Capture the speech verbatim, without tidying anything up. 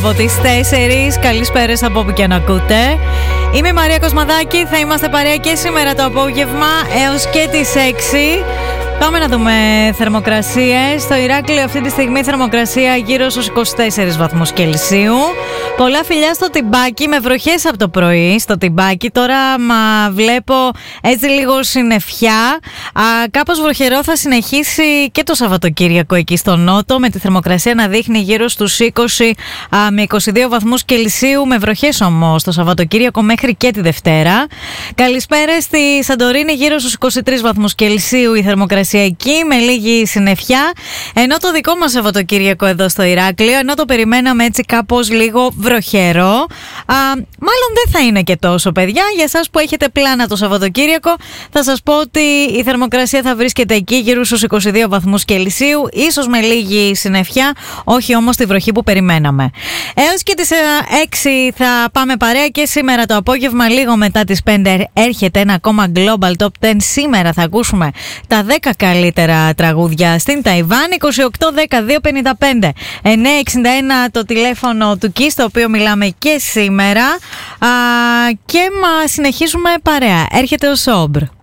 Από τις τέσσερις, καλησπέρες από όπου και να ακούτε. Είμαι η Μαρία Κοσμαδάκη, θα είμαστε παρέα και σήμερα το απόγευμα έως και τις έξι. Πάμε να δούμε θερμοκρασίες. Στο Ηράκλειο αυτή τη στιγμή θερμοκρασία γύρω στους είκοσι τέσσερις βαθμούς Κελσίου. Πολλά φιλιά στο Τιμπάκι, με βροχές από το πρωί στο Τιμπάκι. Τώρα μα βλέπω έτσι λίγο συννεφιά. Α, κάπως βροχερό θα συνεχίσει και το Σαββατοκύριακο εκεί στο Νότο, με τη θερμοκρασία να δείχνει γύρω στους είκοσι α, με είκοσι δύο βαθμούς Κελσίου, με βροχές όμως το Σαββατοκύριακο μέχρι και τη Δευτέρα. Καλησπέρα στη Σαντορίνη, γύρω στους είκοσι τρεις βαθμούς Κελσίου η θερμοκρασία εκεί, με λίγη συννεφιά. Ενώ το δικό μας Σαββατοκύριακο εδώ στο Ηράκλειο, ενώ το περιμέναμε έτσι κάπως λίγο βροχερό, α, μάλλον δεν θα είναι και τόσο, παιδιά. Για εσάς που έχετε πλάνα το Σαββατοκύριακο, θα σας πω ότι η θερμοκρασία θα βρίσκεται εκεί γύρω στους είκοσι δύο βαθμούς Κελσίου, ίσως με λίγη συννεφιά, όχι όμως τη βροχή που περιμέναμε. Έως και τις έξι θα πάμε παρέα και σήμερα το απόγευμα, λίγο μετά τις πέντε, έρχεται ένα ακόμα Global Top δέκα. Σήμερα θα ακούσουμε τα δέκα καλύτερα τραγούδια στην Ταϊβάν. Είκοσι οκτώ δέκα δύο πενήντα πέντε εννιακόσια εξήντα ένα το τηλέφωνο του Kiss, το οποίο μιλάμε και σήμερα. Α, και μα συνεχίζουμε παρέα. Έρχεται ο Σόμπρ.